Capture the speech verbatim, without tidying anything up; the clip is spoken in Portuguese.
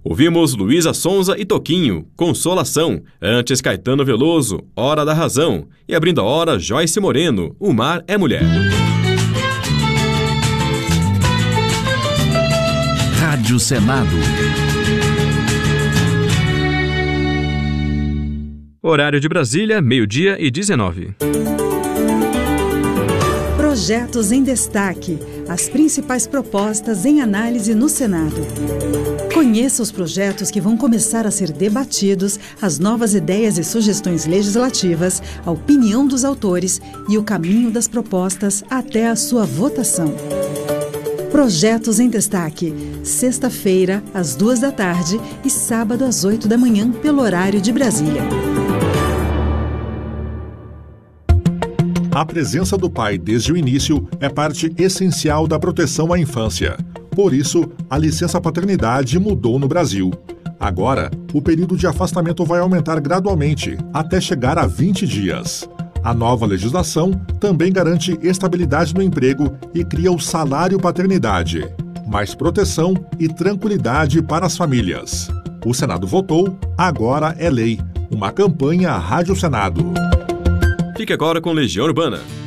Ouvimos Luísa Sonza e Toquinho, Consolação. Antes, Caetano Veloso, Hora da Razão. E abrindo a hora, Joyce Moreno, O Mar é Mulher. Rádio Senado. Horário de Brasília, meio-dia e dezenove. Projetos em destaque. As principais propostas em análise no Senado. Conheça os projetos que vão começar a ser debatidos, as novas ideias e sugestões legislativas, a opinião dos autores e o caminho das propostas até a sua votação. Projetos em destaque. Sexta-feira, às duas da tarde e sábado às oito da manhã, pelo horário de Brasília. A presença do pai desde o início é parte essencial da proteção à infância. Por isso, a licença-paternidade mudou no Brasil. Agora, o período de afastamento vai aumentar gradualmente, até chegar a vinte dias. A nova legislação também garante estabilidade no emprego e cria o salário paternidade. Mais proteção e tranquilidade para as famílias. O Senado votou, agora é lei. Uma campanha Rádio Senado. Fique agora com Legião Urbana.